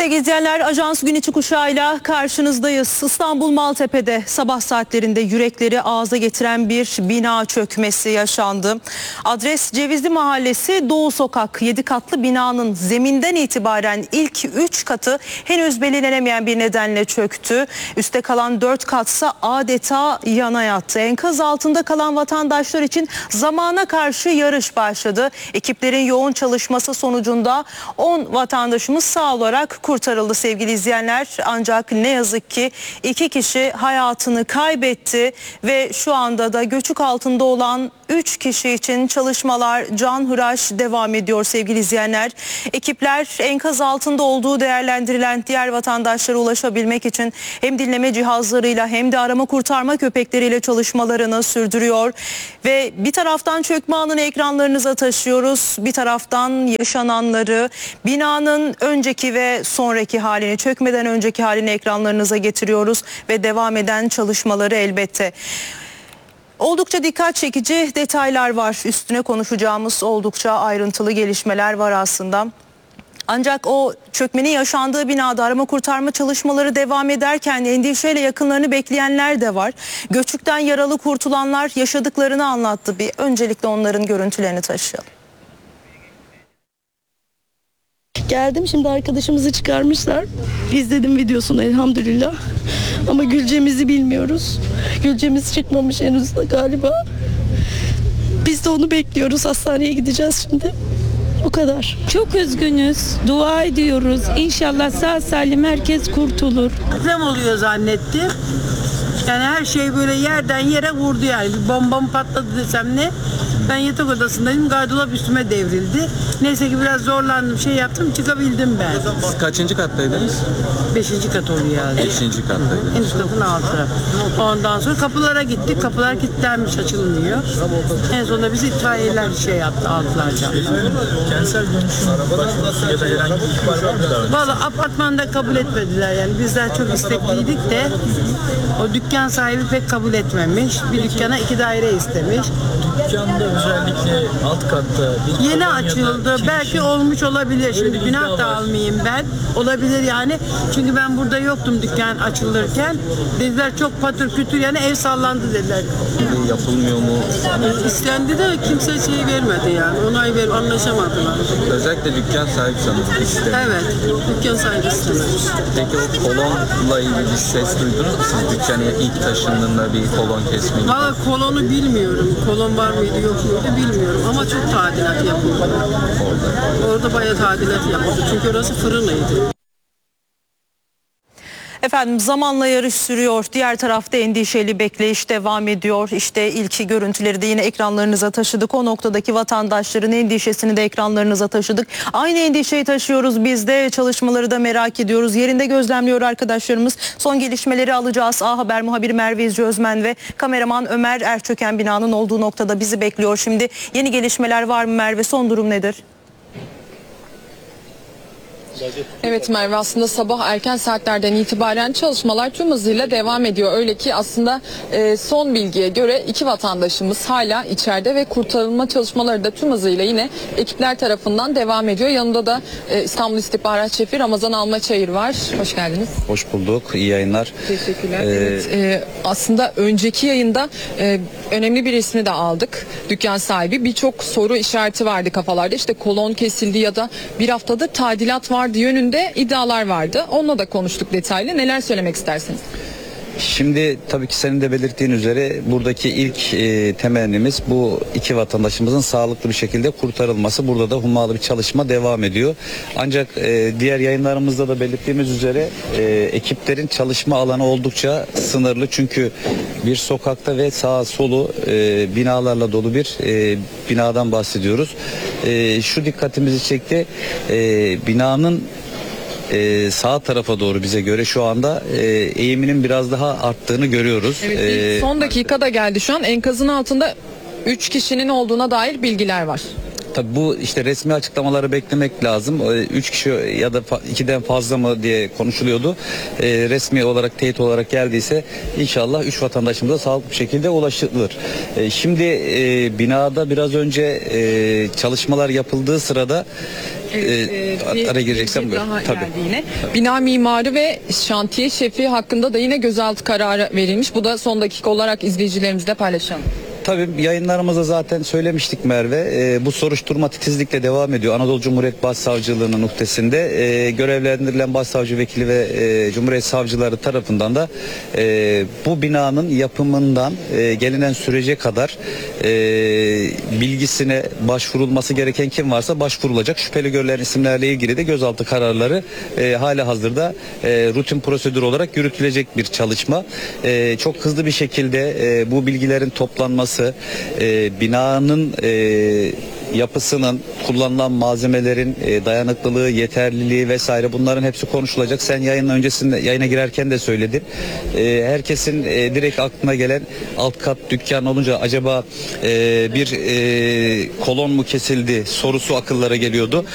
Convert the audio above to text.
Sevgili izleyenler, Ajans Gün İçi kuşağıyla karşınızdayız. İstanbul Maltepe'de sabah saatlerinde yürekleri ağza getiren bir bina çökmesi yaşandı. Adres Cevizli Mahallesi Doğu Sokak 7 katlı binanın zeminden itibaren ilk 3 katı henüz belirlenemeyen bir nedenle çöktü. Üste kalan 4 katsa adeta yana yattı. Enkaz altında kalan vatandaşlar için zamana karşı yarış başladı. Ekiplerin yoğun çalışması sonucunda 10 vatandaşımız sağ olarak kurtarıldı sevgili izleyenler. Ancak ne yazık ki 2 kişi hayatını kaybetti ve şu anda da göçük altında olan 3 kişi için çalışmalar canhıraş devam ediyor sevgili izleyenler. Ekipler enkaz altında olduğu değerlendirilen diğer vatandaşlara ulaşabilmek için hem dinleme cihazlarıyla hem de arama kurtarma köpekleriyle çalışmalarını sürdürüyor. Ve bir taraftan çökme anını ekranlarınıza taşıyoruz. Bir taraftan yaşananları, binanın önceki ve sonraki halini, çökmeden önceki halini ekranlarınıza getiriyoruz ve devam eden çalışmaları elbette. Oldukça dikkat çekici detaylar var. Üstüne konuşacağımız oldukça ayrıntılı gelişmeler var aslında. Ancak o çökmenin yaşandığı binada arama kurtarma çalışmaları devam ederken endişeyle yakınlarını bekleyenler de var. Göçükten yaralı kurtulanlar yaşadıklarını anlattı. Bir öncelikle onların görüntülerini taşıyalım. Geldim, şimdi arkadaşımızı çıkarmışlar. İzledim videosunu elhamdülillah. Ama Gülcemiz'i bilmiyoruz. Gülcemiz çıkmamış henüz de galiba. Biz de onu bekliyoruz. Hastaneye gideceğiz şimdi. O kadar. Çok üzgünüz. Dua ediyoruz. İnşallah sağ salim herkes kurtulur. Deprem oluyor zannettim. Yani her şey böyle yerden yere vurdu yani. Bir bomba mı patladı desem ne? Ben yatak odasındayım. Gardırop üstüme devrildi. Neyse ki biraz zorlandım. Şey yaptım, çıkabildim ben. Siz kaçıncı kattaydınız? 5. kat oluyor yani. 5. kattaydınız. En üst katın altı. Ondan sonra kapılara gittik. Kapılar kilitlenmiş, açılmıyor. En sonunda bizi itfaiyeler şey yaptı, altılar camdan. Kentsel dönüşüm başvurusu ya da herhangi bir ihbar var mı? Valla apartmanda kabul etmediler yani. Bizler çok istekliydik de o dükkan sahibi pek kabul etmemiş. Bir dükkana 2 daire istemiş. Dükkanda özellikle alt katta bir Yeni kolon ya da açıldı. kimse- Belki olmuş olabilir. Şimdi bir günah iddia da var. almayayım ben. Olabilir yani. Çünkü ben burada yoktum dükkan açılırken. Dediler çok patır kütür yani ev sallandı dediler. yapılmıyor mu? İstendi de kimse şey vermedi yani. Onay ver, anlaşamadılar. Özellikle dükkan sahibi sanırım istemiyor. Evet. Dükkan sahibi istememiş. Peki o kolonla ilgili ses duydunuz mu? Siz dükkana ilk taşındığında bir kolon kesmeyi. Valla kolonu bilmiyorum. Kolon var mıydı yok muydu bilmiyorum. Ama çok tadilat yapıldı. Orada bayağı tadilat yapıldı. Çünkü orası fırınıydı. Efendim zamanla yarış sürüyor. Diğer tarafta endişeli bekleyiş devam ediyor. İşte ilk görüntüleri de yine ekranlarınıza taşıdık. O noktadaki vatandaşların endişesini de ekranlarınıza taşıdık. Aynı endişeyi taşıyoruz biz de. Çalışmaları da merak ediyoruz. Yerinde gözlemliyor arkadaşlarımız. Son gelişmeleri alacağız. A Haber muhabiri Merve İzci Özmen ve kameraman Ömer Erçöken binanın olduğu noktada bizi bekliyor. Şimdi yeni gelişmeler var mı Merve? Son durum nedir? Evet Merve, aslında sabah erken saatlerden itibaren çalışmalar tüm hızıyla devam ediyor. Öyle ki aslında son bilgiye göre 2 vatandaşımız hala içeride ve kurtarılma çalışmaları da tüm hızıyla yine ekipler tarafından devam ediyor. Yanında da İstanbul İstihbarat Şefi Ramazan Almaçayır var. Hoş geldiniz. Hoş bulduk. İyi yayınlar. Teşekkürler. Evet, aslında önceki yayında önemli bir ismi de aldık. Dükkan sahibi, birçok soru işareti vardı kafalarda. İşte kolon kesildi ya da bir haftadır tadilat vardı yönünde iddialar vardı. Onunla da konuştuk detaylı. Neler söylemek istersiniz? Şimdi tabii ki senin de belirttiğin üzere buradaki ilk temennimiz bu 2 vatandaşımızın sağlıklı bir şekilde kurtarılması. Burada da hummalı bir çalışma devam ediyor. Ancak diğer yayınlarımızda da belirttiğimiz üzere ekiplerin çalışma alanı oldukça sınırlı. Çünkü bir sokakta ve sağa solu binalarla dolu bir binadan bahsediyoruz. Şu dikkatimizi çekti. Binanın sağ tarafa doğru bize göre şu anda eğiminin biraz daha arttığını görüyoruz. Evet, son dakikada geldi şu an. Enkazın altında 3 kişinin olduğuna dair bilgiler var. Tabii bu işte resmi açıklamaları beklemek lazım. 3 kişi ya da 2'den fazla mı diye konuşuluyordu. Resmi olarak, teyit olarak geldiyse inşallah 3 vatandaşımıza sağlıklı bir şekilde ulaşılır. Şimdi binada biraz önce çalışmalar yapıldığı sırada araya gireceksem bir daha buyurun. Tabii. geldi yine. Bina mimarı ve şantiye şefi hakkında da yine gözaltı kararı verilmiş. Bu da son dakika olarak izleyicilerimizle paylaşalım. Tabii yayınlarımızda zaten söylemiştik Merve. Bu soruşturma titizlikle devam ediyor. Anadolu Cumhuriyet Başsavcılığı'nın nuhtesinde görevlendirilen başsavcı vekili ve Cumhuriyet savcıları tarafından da bu binanın yapımından gelinen sürece kadar bilgisine başvurulması gereken kim varsa başvurulacak. Şüpheli görülen isimlerle ilgili de gözaltı kararları hali hazırda rutin prosedür olarak yürütülecek bir çalışma. Çok hızlı bir şekilde bu bilgilerin toplanması, binanın yapısının, kullanılan malzemelerin dayanıklılığı, yeterliliği vesaire, bunların hepsi konuşulacak. Sen yayının öncesinde, yayına girerken de söyledin. Herkesin direkt aklına gelen alt kat dükkan olunca acaba bir kolon mu kesildi sorusu akıllara geliyordu.